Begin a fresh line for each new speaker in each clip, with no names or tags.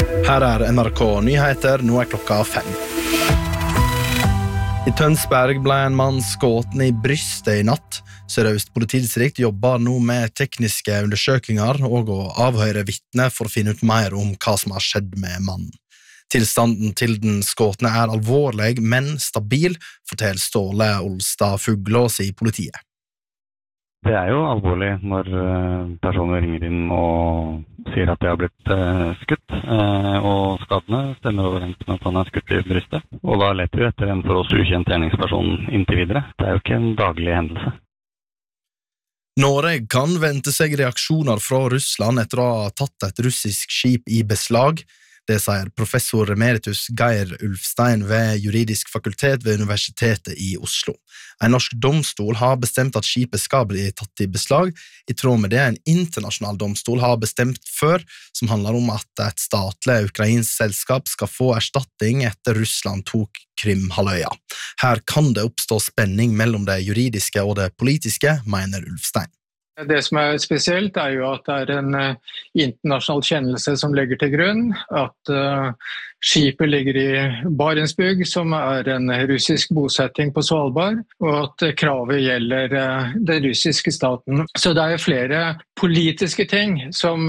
Her NRK Nyheter, nå klokka 5. I Tønsberg ble en mann skutt i brystet i natt. Sør-Øst politidistrikt jobber nå med tekniske undersøkelser og å avhøre vitner for å finne ut mer om hva som har skjedd med mannen. Tilstanden til den skutne alvorlig, men stabil, forteller Ståle Olstad Fuglås i politiet.
Det jo alvorlig når personer ringer inn og sier at de har blitt skutt, og skadene stemmer overens med at han skutt i brystet. Og da leter vi etter en for oss ukjent gjerningsperson inntil videre. Det jo ikke en daglig hendelse.
Norge kan vente seg reaksjoner fra Russland etter å ha tatt et russisk skip i beslag. Det sier professor emeritus Geir Ulfstein ved Juridisk fakultet ved Universitetet i Oslo. En norsk domstol har bestemt at skipet skal bli tatt i beslag, i tråd med det en internasjonal domstol har bestemt før, som handler om at et statlig ukrainsk selskap skal få erstatning etter Russland tok Krimhalvøya. Her kan det oppstå spenning mellom det juridiske og det politiske, mener Ulfstein.
Det som spesielt jo at det en internasjonal kjennelse som legger til grunn, at skipet ligger i Barentsburg, som en russisk bosetting på Svalbard, og at kravet gjelder den russiske staten. Så det flere politiske ting som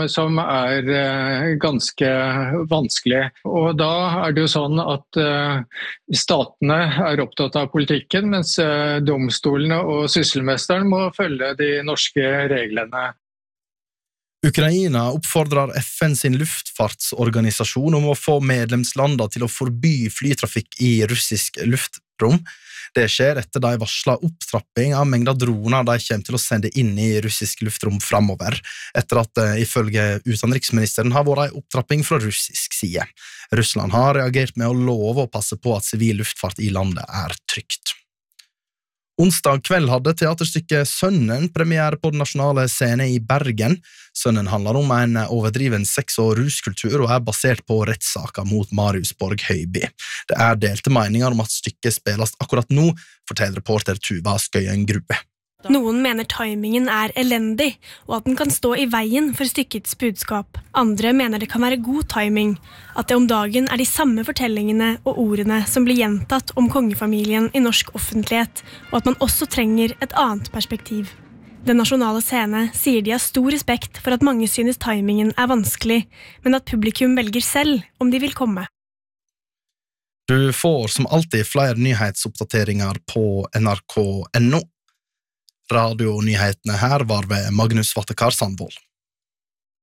ganske vanskelig. Og da det jo sånn at statene opptatt av politikken, mens domstolene og sysselmesteren må følge de norske reglene.
Ukraina oppfordrer FN sin luftfartsorganisasjon om å få medlemslandene til å forby flytrafikk i russisk luftrom. Det skjer etter de varslet opptrapping av mengder droner de kommer til å sende inn i russisk luftrom fremover, etter at ifølge utenriksministeren har vært en opptrapping fra russisk side. Russland har reagert med å love å passe på at sivil luftfart i landet trygt. Onsdag kveld hadde teaterstykket Sønnen premiere på den nasjonale scenen i Bergen. Sønnen handler om en overdriven sex- og ruskultur og basert på rettssaker mot Marius Borg Høiby. Det delte meninger om at stykket spilles akkurat nå, forteller reporter Tuva Skøyen Grubbe.
Noen mener timingen elendig, og at den kan stå i veien for stykkets budskap. Andre mener det kan være god timing, at det om dagen de samme fortellingene og ordene som blir gjentatt om kongefamilien i norsk offentlighet, og at man også trenger et annet perspektiv. Den nasjonale scene sier de har stor respekt for at mange synes timingen vanskelig, men at publikum velger selv om de vil komme.
Du får som alltid flere nyhetsoppdateringer på nrk.no. Radionyhetene her var ved Magnus Vattekar Sandvold.